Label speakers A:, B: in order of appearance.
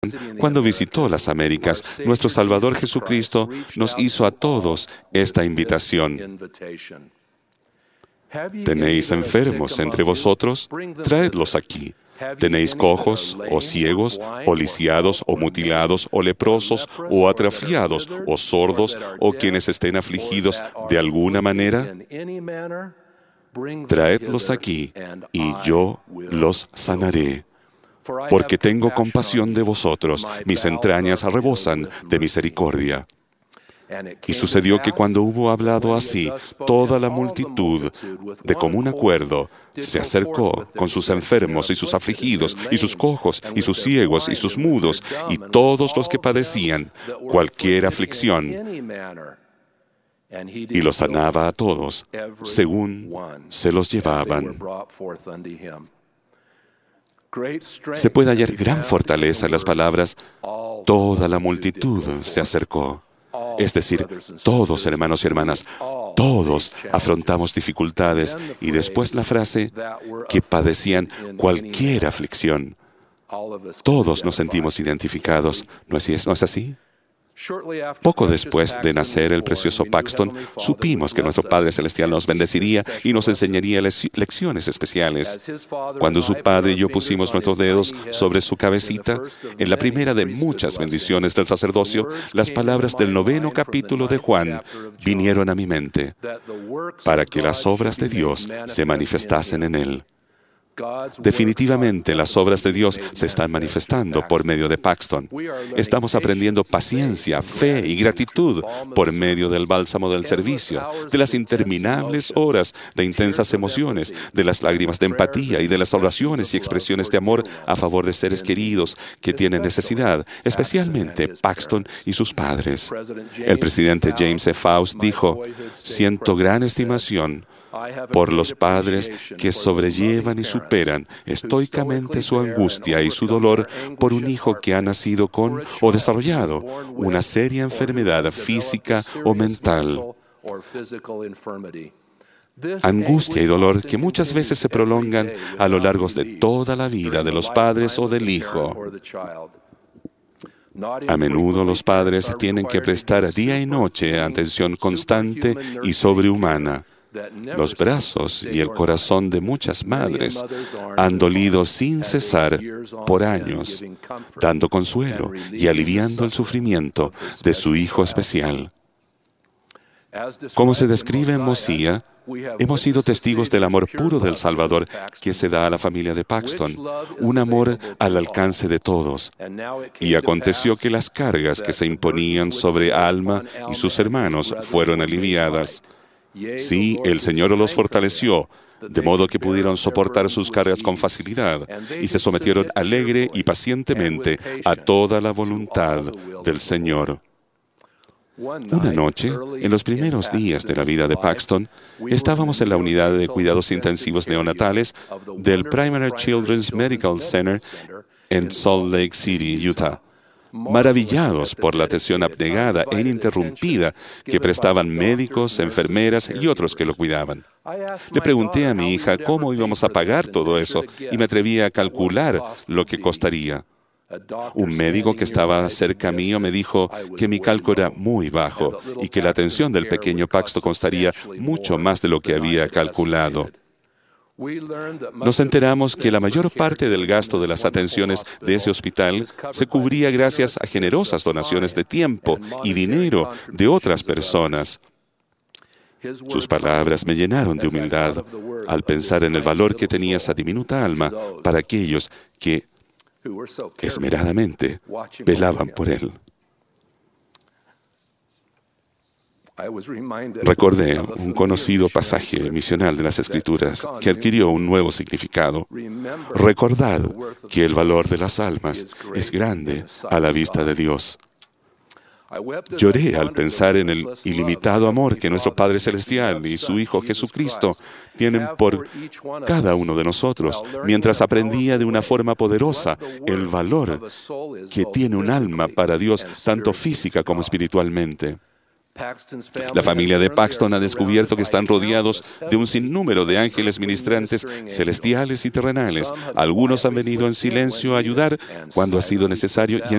A: Cuando visitó las Américas, nuestro Salvador Jesucristo nos hizo a todos esta invitación. ¿Tenéis enfermos entre vosotros? Traedlos aquí. ¿Tenéis cojos, o ciegos, o lisiados, o mutilados, o leprosos, o atrofiados, o sordos, o quienes estén afligidos de alguna manera? Traedlos aquí, y yo los sanaré. Porque tengo compasión de vosotros, mis entrañas rebosan de misericordia. Y sucedió que cuando hubo hablado así, toda la multitud, de común acuerdo, se acercó con sus enfermos y sus afligidos, y sus cojos, y sus ciegos, y sus mudos, y todos los que padecían cualquier aflicción, y los sanaba a todos, según se los llevaban. Se puede hallar gran fortaleza en las palabras, toda la multitud se acercó. Es decir, todos, hermanos y hermanas, todos afrontamos dificultades, y después la frase, que padecían cualquier aflicción. Todos nos sentimos identificados, ¿no es así? Poco después de nacer el precioso Paxton, supimos que nuestro Padre Celestial nos bendeciría y nos enseñaría lecciones especiales. Cuando su Padre y yo pusimos nuestros dedos sobre su cabecita, en la primera de muchas bendiciones del sacerdocio, las palabras del 9º capítulo de Juan vinieron a mi mente, para que las obras de Dios se manifestasen en él. Definitivamente las obras de Dios se están manifestando por medio de Paxton. Estamos aprendiendo paciencia, fe y gratitud por medio del bálsamo del servicio, de las interminables horas de intensas emociones, de las lágrimas de empatía y de las oraciones y expresiones de amor a favor de seres queridos que tienen necesidad, especialmente Paxton y sus padres. El presidente James E. Faust dijo, «Siento gran estimación por los padres que sobrellevan y superan estoicamente su angustia y su dolor por un hijo que ha nacido con o desarrollado una seria enfermedad física o mental. Angustia y dolor que muchas veces se prolongan a lo largo de toda la vida de los padres o del hijo. A menudo los padres tienen que prestar día y noche atención constante y sobrehumana. Los brazos y el corazón de muchas madres han dolido sin cesar por años, dando consuelo y aliviando el sufrimiento de su hijo especial. Como se describe en Mosiah, hemos sido testigos del amor puro del Salvador que se da a la familia de Paxton, un amor al alcance de todos. Y aconteció que las cargas que se imponían sobre Alma y sus hermanos fueron aliviadas. Sí, el Señor los fortaleció, de modo que pudieron soportar sus cargas con facilidad y se sometieron alegre y pacientemente a toda la voluntad del Señor. Una noche, en los primeros días de la vida de Paxton, estábamos en la unidad de cuidados intensivos neonatales del Primary Children's Medical Center en Salt Lake City, Utah. Maravillados por la atención abnegada e ininterrumpida que prestaban médicos, enfermeras y otros que lo cuidaban. Le pregunté a mi hija cómo íbamos a pagar todo eso y me atreví a calcular lo que costaría. Un médico que estaba cerca mío me dijo que mi cálculo era muy bajo y que la atención del pequeño Paxton costaría mucho más de lo que había calculado. Nos enteramos que la mayor parte del gasto de las atenciones de ese hospital se cubría gracias a generosas donaciones de tiempo y dinero de otras personas. Sus palabras me llenaron de humildad al pensar en el valor que tenía esa diminuta alma para aquellos que esmeradamente velaban por él. Recordé un conocido pasaje misional de las Escrituras que adquirió un nuevo significado. Recordad que el valor de las almas es grande a la vista de Dios. Lloré al pensar en el ilimitado amor que nuestro Padre Celestial y su Hijo Jesucristo tienen por cada uno de nosotros, mientras aprendía de una forma poderosa el valor que tiene un alma para Dios, tanto física como espiritualmente. La familia de Paxton ha descubierto que están rodeados de un sinnúmero de ángeles ministrantes celestiales y terrenales. Algunos han venido en silencio a ayudar cuando ha sido necesario y